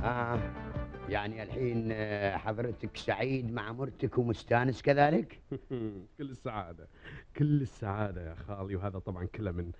آه يعني الحين حضرتك سعيد مع مرتك ومستانس كذلك؟ كل السعادة، كل السعادة يا خالي، وهذا طبعا كله من